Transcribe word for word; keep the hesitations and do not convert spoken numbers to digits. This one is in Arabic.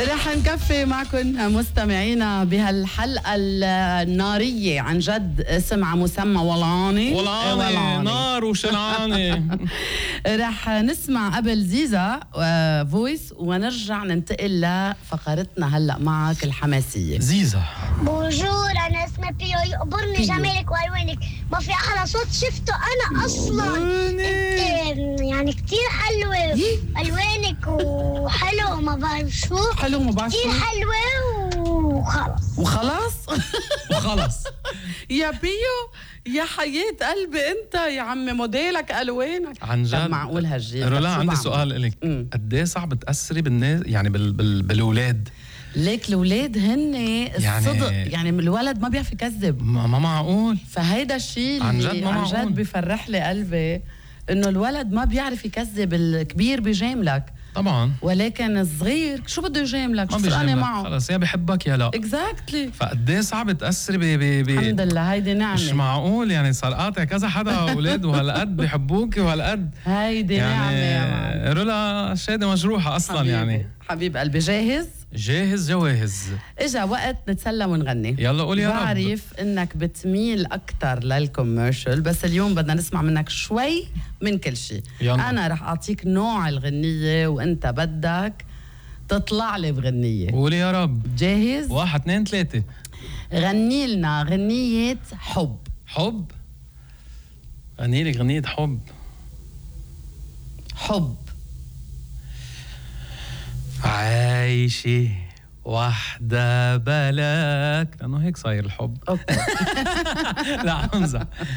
رح نكفي معكم مستمعينا بهالحلقة النارية عن جد اسمها مسمى ولعاني ولعاني نار وشلعاني. رح نسمع قبل زيزا فويس ونرجع ننتقل لفقرتنا هلأ معك الحماسية. زيزا بونجور، أنا اسمي بيو، يقبرني جمالك وألوانك، ما في أحلى صوت شفته أنا أصلا. انت يعني كتير حلوة ألوانك وحلو ما بعرف شو حلو ما بعرف كتير حلوة وخلص وخلاص وخلص. يا بيو يا حياة قلبي انت يا عمي موديلك الوانك عن جد. معقول هالجيل؟ رولا عندي سؤال إلك، قد ايه صعب تأثري بالناس يعني بال بال بالأولاد؟ ليك الأولاد هن الصدق يعني, يعني الولد ما بيعرف يكذب، ما, ما معقول. فهيدا الشيء عن جد اللي ما عن معقول. جد بيفرح لي قلبي انه الولد ما بيعرف يكذب، الكبير بيجاملك طبعا، ولكن الصغير شو بده يجاملك؟ ما شو فرقانة معه؟ خلص يا بحبك يا لا. اكزاكتلي. فقد ايه صعب تأثري ب ب ب الحمد لله هيدي نعمة. مش معقول يعني صار قاطع كذا حدا اولاد وهالقد بحبوكي وهالقد هيدي يعني نعمة يا معلم. رولا شادة مجروحة اصلا. حبيبي. يعني حبيب قلبي جاهز؟ جاهز جواهز. اجا وقت نتسلى ونغني. يلا قول يا رب. بعرف انك بتميل اكثر للكوميرشال، بس اليوم بدنا نسمع منك شوي من كل شيء. انا رح اعطيك نوع الغنية وانت بدك تطلع لي بغنية. قول يا رب. جاهز؟ واحد اثنين ثلاثة. غني لنا غنية حب. حب؟ غني لك غنية حب. حب. عايشة وحدة بلاك، لأنه هيك صاير الحب. أوكي. لا امزح.